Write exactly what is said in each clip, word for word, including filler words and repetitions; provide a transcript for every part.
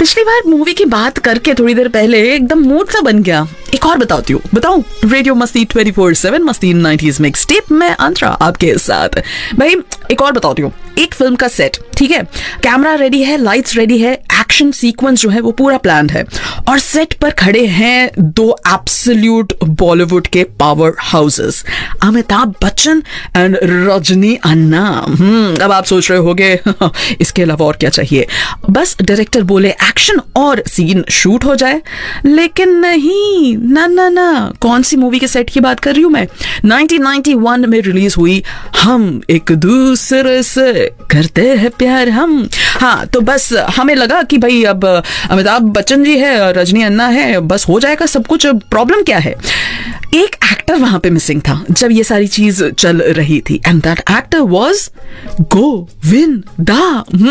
पिछली बार मूवी की बात करके थोड़ी देर पहले एकदम मूड सा बन गया। एक और बताती हूँ, बताऊं? रेडियो मस्ती ट्वेंटी फोर सेवन मस्ती नाइंटीज़ मिक्स टेप में अंतरा आपके साथ। भाई एक और बताती हूँ, एक फिल्म का सेट, ठीक है, कैमरा रेडी है, लाइट्स रेडी है, एक्शन सीक्वेंस जो है वो पूरा प्लान है, और सेट पर खड़े हैं दो एब्सोल्यूट बॉलीवुड के power houses, Amitabh Bachchan and Rajni अन्ना। हम्म अब आप सोच रहे होगे इसके अलावा और क्या चाहिए, बस डायरेक्टर बोले एक्शन और सीन शूट हो जाए। लेकिन नहीं, ना ना ना, कौन सी मूवी के सेट की बात कर रही हूं मैं? नाइनटीन नाइंटी वन में रिलीज हुई हम एक दूसरे से करते हैं प्यार हम। हाँ, तो बस हमें लगा कि भाई अब अमिताभ बच्चन जी है, रजनी अन्ना है, बस हो जाएगा सब कुछ। प्रॉब्लम क्या है, एक एक्टर वहां पे मिसिंग था जब ये सारी चीज चल रही थी, and that actor was Govinda.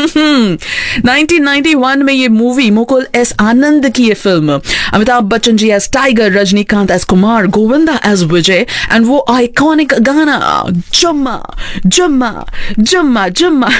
Nineteen ninety one में ये मूवी मुकुल एस आनंद की ये film, Amitabh Bachchan ji as tiger, Rajinikanth as Kumar, Govinda as Vijay, and वो आइकॉनिक गाना जुम्मा जुम्मा जुम्मा जुम्मा।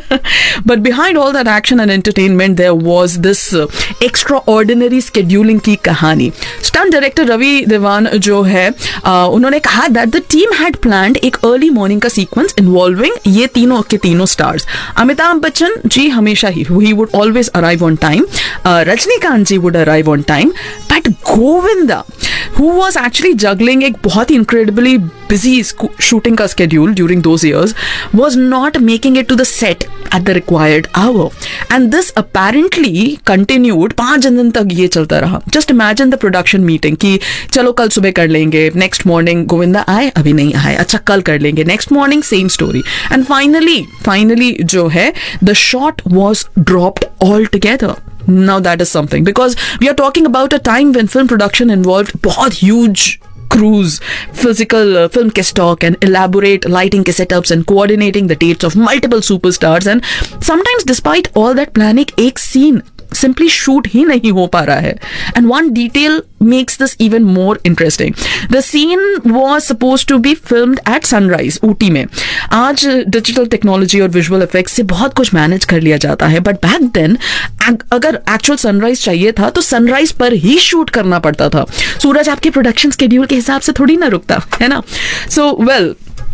But behind all that action and entertainment there was this extra ordinary scheduling की कहानी। स्टंट डायरेक्टर रवि देवान जो है Uh, उन्होंने कहा that the team had planned एक अर्ली मॉर्निंग का सीक्वेंस इन्वॉल्विंग ये तीनों के तीनों स्टार्स। अमिताभ बच्चन जी हमेशा ही he would always arrive on time, Rajinikanth ji would arrive on time, but Govinda who was actually juggling एक बहुत ही incredibly busy shooting का schedule during those years was not making it to the set at the required hour, and this apparently continued पांच दिन तक ये चलता रहा। Just imagine the production meeting कि चलो कल सुबह कर लेंगे, next morning गोविंदा आए, अभी नहीं आए, अच्छा कल कर लेंगे, next morning same story, and finally finally जो है the shot was dropped altogether. Now that is something, because we are talking about a time when film production involved बहुत huge crews, physical uh, film stock, and elaborate lighting setups, and coordinating the dates of multiple superstars, and sometimes despite all that planning एक scene simply shoot ही नहीं हो पा रहा है। And one detail makes this even more interesting. The scene was supposed to be filmed at sunrise, Ooty में। आज digital technology और visual effects से बहुत कुछ मैनेज कर लिया जाता है, बट बैक देन अगर एक्चुअल सनराइज चाहिए था तो सनराइज पर ही शूट करना पड़ता था। सूरज आपके प्रोडक्शन स्केड्यूल के हिसाब से थोड़ी ना रुकता है ना। So well,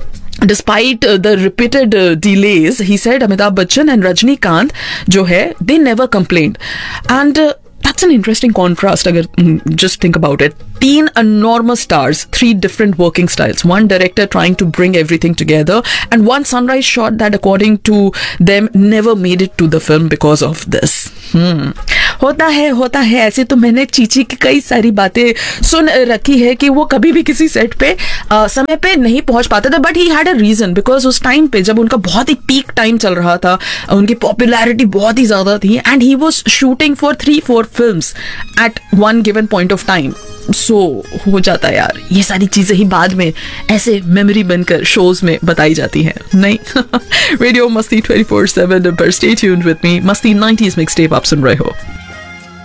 Despite uh, the repeated uh, delays, he said Amitabh Bachchan and Rajnikant जो है they never complained, and uh, that's an interesting contrast अगर mm, just think about it. तीन enormous stars, three different working styles, one director trying to bring everything together, and one sunrise shot that according to them never made it to the film because of this. hmm. होता है होता है ऐसे। तो मैंने चीची की कई सारी बातें सुन रखी है कि वो कभी भी किसी सेट पे आ, समय पे नहीं पहुंच पाते थे, but he had a reason, because उस टाइम पे जब उनका बहुत ही पीक टाइम चल रहा था, उनकी पॉपुलैरिटी बहुत ही ज्यादा थी, and he was shooting for three four films eight one given point of time. सो हो जाता है यार, ये सारी चीजें ही बाद में ऐसे मेमोरी बनकर शोज में बताई जाती हैं, नहीं? रेडियो मस्ती ट्वेंटी फोर सेवन पर स्टे ट्यून्ड विद मी, मस्ती नाइंटीज़ मिक्स टेप आप सुन रहे हो।